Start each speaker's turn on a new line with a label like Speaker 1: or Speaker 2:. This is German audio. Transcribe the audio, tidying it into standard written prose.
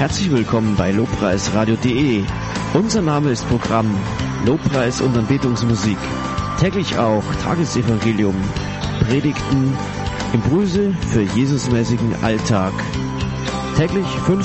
Speaker 1: Herzlich willkommen bei lobpreisradio.de. Unser Name ist Programm Lobpreis und Anbetungsmusik. Täglich auch Tagesevangelium, Predigten, Impulse für Jesusmäßigen Alltag. Täglich 5